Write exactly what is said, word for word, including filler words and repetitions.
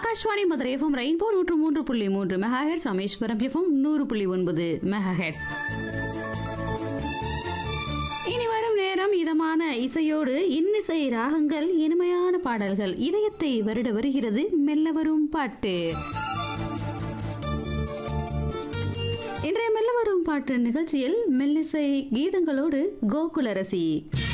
Akashvani Madurai FM rainbow நூற்று மூன்று புள்ளி மூன்று மெகாஹெட்ஸ், ராமேஸ்வரம் எஃப்எம் நூறு புள்ளி ஒன்பது மெகாஹெட்ஸ். இனி வரும் நேரம் இதமான இசையோடு இன்னிசை ராகங்கள், இனிமையான பாடல்கள், இதயத்தை வருட வருகிறது மெல்ல வரும் பாட்டு. இன்றைய மெல்ல வரும் பாட்டு நிகழ்ச்சியில் மெல்லிசை கீதங்களோடு கோகுலரசி.